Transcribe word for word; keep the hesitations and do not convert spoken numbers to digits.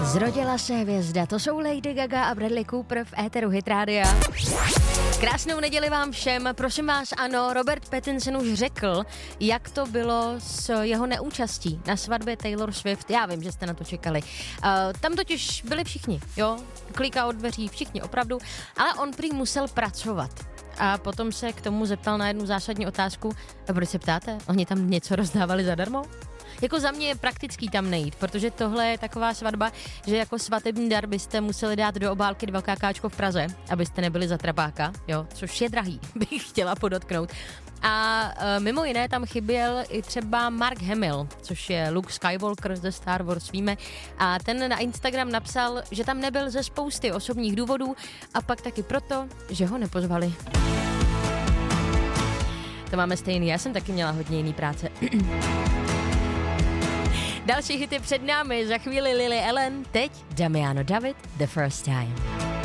Zrodila se hvězda, to jsou Lady Gaga a Bradley Cooper v éteru Hit Rádia. Krásnou neděli vám všem, prosím vás, ano, Robert Pattinson už řekl, jak to bylo s jeho neúčastí na svatbě Taylor Swift, já vím, že jste na to čekali. Uh, tam totiž byli všichni, jo, klíká od dveří, všichni opravdu, ale on prý musel pracovat. A potom se k tomu zeptal na jednu zásadní otázku, a proč se ptáte, oni tam něco rozdávali zadarmo? Jako za mě je praktický tam nejít, protože tohle je taková svatba, že jako svatební dar byste museli dát do obálky dva kákáčko v Praze, abyste nebyli za trapáka, jo, což je drahý, bych chtěla podotknout. A e, mimo jiné tam chyběl i třeba Mark Hamill, což je Luke Skywalker ze Star Wars, víme. A ten na Instagram napsal, že tam nebyl ze spousty osobních důvodů a pak taky proto, že ho nepozvali. To máme stejný, já jsem taky měla hodně jiný práce. Další hity před námi, za chvíli Lily Allen, teď Damiano David, The First Time.